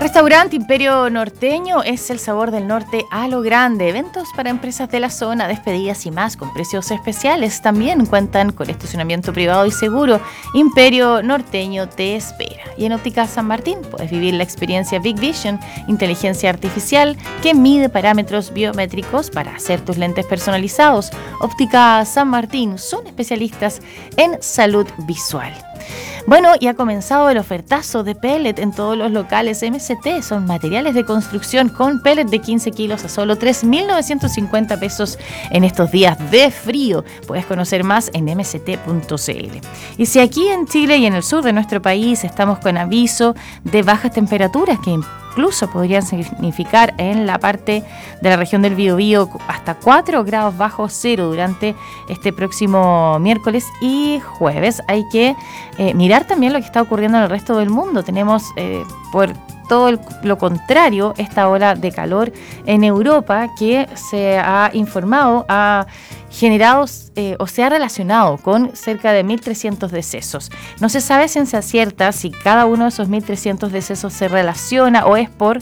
Restaurante Imperio Norteño es el sabor del norte a lo grande. Eventos para empresas de la zona, despedidas y más con precios especiales. También cuentan con estacionamiento privado y seguro. Imperio Norteño te espera. Y en Óptica San Martín puedes vivir la experiencia Big Vision, inteligencia artificial que mide parámetros biométricos para hacer tus lentes personalizados. Óptica San Martín son especialistas en salud visual. Bueno, y ha comenzado el ofertazo de pellet en todos los locales MST. Son materiales de construcción con pellet de 15 kilos a solo 3.950 pesos en estos días de frío. Puedes conocer más en mst.cl. Y si aquí en Chile y en el sur de nuestro país estamos con aviso de bajas temperaturas que incluso podrían significar en la parte de la región del Biobío hasta 4 grados bajo cero durante este próximo miércoles y jueves. Hay que mirar también lo que está ocurriendo en el resto del mundo. Tenemos por todo lo contrario esta ola de calor en Europa que se ha informado, ha generado o se ha relacionado con cerca de 1.300 decesos. No se sabe ciencia cierta si cada uno de esos 1.300 decesos se relaciona o es por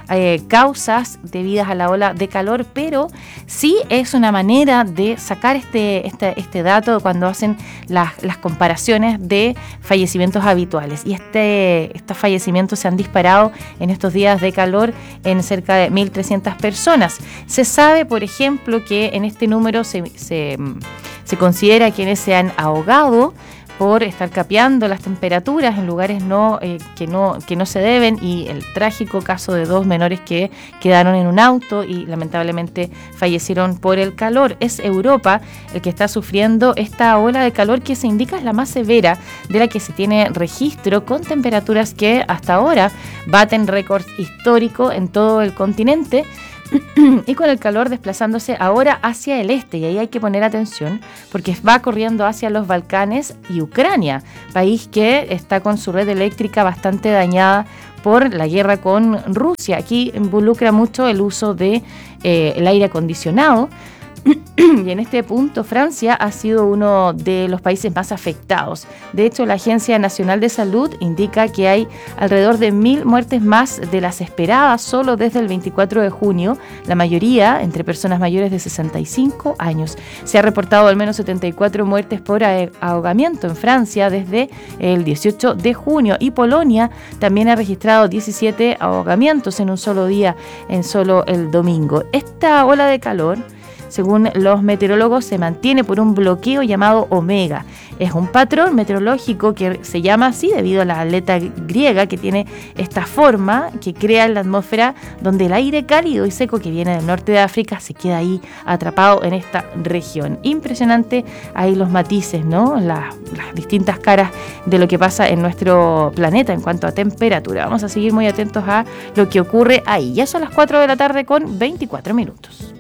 causas debidas a la ola de calor, pero sí es una manera de sacar este dato cuando hacen las comparaciones de fallecimientos habituales. Y estos fallecimientos se han disparado en estos días de calor en cerca de 1.300 personas. Se sabe, por ejemplo, que en este número se considera quienes se han ahogado por estar capeando las temperaturas en lugares que no se deben, y el trágico caso de 2 menores que quedaron en un auto y lamentablemente fallecieron por el calor. Es Europa el que está sufriendo esta ola de calor que se indica es la más severa de la que se tiene registro, con temperaturas que hasta ahora baten récord histórico en todo el continente. Y con el calor desplazándose ahora hacia el este, y ahí hay que poner atención porque va corriendo hacia los Balcanes y Ucrania, país que está con su red eléctrica bastante dañada por la guerra con Rusia. Aquí involucra mucho el uso de el aire acondicionado. Y en este punto Francia ha sido uno de los países más afectados. De hecho, la Agencia Nacional de Salud indica que hay alrededor de 1.000 muertes más de las esperadas solo desde el 24 de junio, la mayoría entre personas mayores de 65 años. Se ha reportado al menos 74 muertes por ahogamiento en Francia desde el 18 de junio, y Polonia también ha registrado 17 ahogamientos en un solo día, en solo el domingo. Esta ola de calor, según los meteorólogos, se mantiene por un bloqueo llamado Omega. Es un patrón meteorológico que se llama así debido a la aleta griega que tiene esta forma que crea en la atmósfera, donde el aire cálido y seco que viene del norte de África se queda ahí atrapado en esta región. Impresionante ahí los matices, ¿no? Las distintas caras de lo que pasa en nuestro planeta en cuanto a temperatura. Vamos a seguir muy atentos a lo que ocurre ahí. Ya son las 4 de la tarde con 24 minutos.